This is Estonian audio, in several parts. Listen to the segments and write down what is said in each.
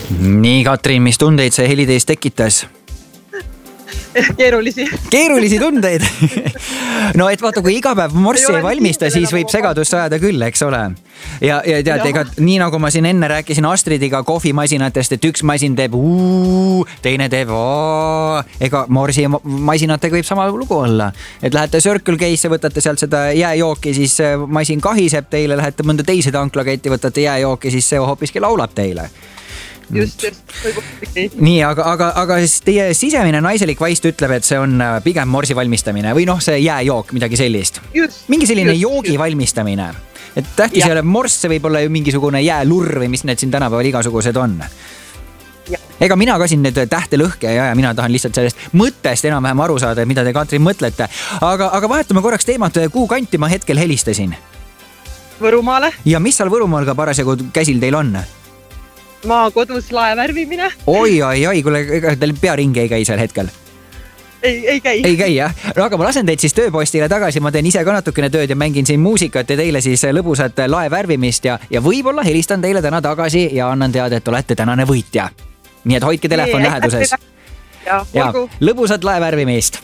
Nii, Katrin, mis tundeid see heli teist tekitas? Keerulisi tundeid. No, et vaata, kui iga päev morssi ei valmista, siis võib segadust ajada küll, eks ole. Ja tead, ega nii nagu ma siin enne rääkisin Astridiga kohvimasinatest, et üks masin teeb teine teeb ega morsi masinatega võib sama lugu olla. Et lähete Circle K-sse, võtate sealt seda jääjooki, siis masin kahiseb teile, lähete mõnda teise tanklaketti, võtate jääjooki, siis see hoopiski laulab teile. Just. Nii, aga teie sisemine naiselik vaist ütleb, et see on pigem morsi valmistamine või noh, see jääjook, midagi sellist. Mingi selline joogi valmistamine. Et tähtis ei ole morss, see võib olla ju mingisugune jäälurr või mis need siin tänapäeval igasugused on. Ega mina ka siin need tähte lõhke ja mina tahan lihtsalt sellest mõttest enam-vähem aru saada, mida te, Katrin, mõtlete. Aga vahetame korraks teemat, kuhu kanti ma hetkel helistasin? Võrumaale. Ja mis seal Võrumaal ka parasjagu käsil teil on? Maa kodus lae värvimine. Oi, kuule, ega teil pearingi ei käi seal hetkel? Ei käi. Ei käi, jah? No aga ma lasen teid siis tööpostile tagasi, ma teen ise ka natukene tööd ja mängin siin muusikat ja teile siis lõbusat lae värvimist ja võib-olla helistan teile täna tagasi ja annan teada, et olete tänane võitja. Nii et hoidke telefon läheduses. Ja lõbusat lae värvimist.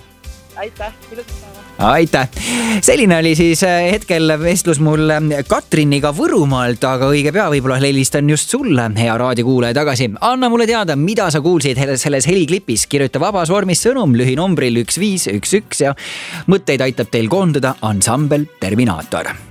Aitäh. Selline oli siis hetkel vestlus mul Katriniga Võrumaalt, aga õige pea võib-olla helistan just sulle, hea raadiokuulaja tagasi. Anna mulle teada, mida sa kuulsid selles heliklipis. Kirjuta vabas vormis sõnum lühinombril 1511 ja mõtteid aitab teil koondada ansambel Terminaator.